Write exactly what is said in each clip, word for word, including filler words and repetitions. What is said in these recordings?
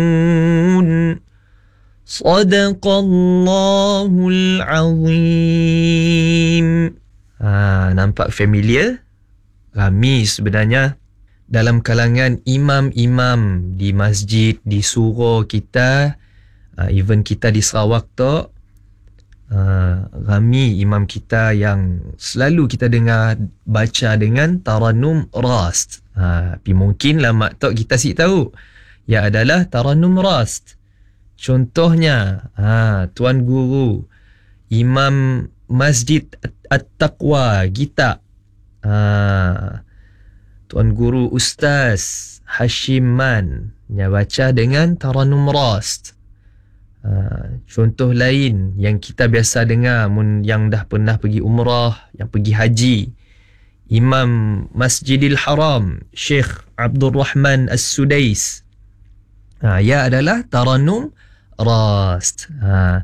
Sadaqallahul azim. Ha, nampak familiar? Rami sebenarnya dalam kalangan imam-imam di masjid, di surau kita, uh, even kita di Sarawak tu, uh, Rami imam kita yang selalu kita dengar baca dengan Tarannum Rast. Ha, tapi mungkin lama tak kita sih tahu. Ya adalah Tarannum Rast. Contohnya, ha, Tuan Guru, Imam Masjid At-Taqwa kita, ha, Tuan Guru Ustaz Hashim Man, yang baca dengan Tarannum Rast. Ha, contoh lain yang kita biasa dengar, mun yang dah pernah pergi umrah, yang pergi haji, Imam Masjidil Haram, Syekh Abdul Rahman As-Sudais. Ha, ia adalah Tarannum Rast. Ha.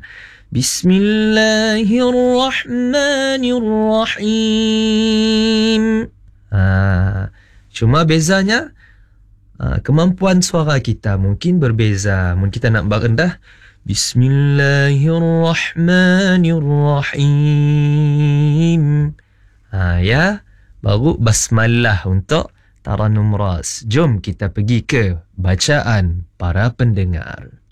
Bismillahirrahmanirrahim. Ha. Cuma bezanya, ha, kemampuan suara kita mungkin berbeza. Mungkin kita nak berendah, Bismillahirrahmanirrahim. Ha, ya, baru basmalah untuk Tarannum Rast. Jom kita pergi ke bacaan para pendengar.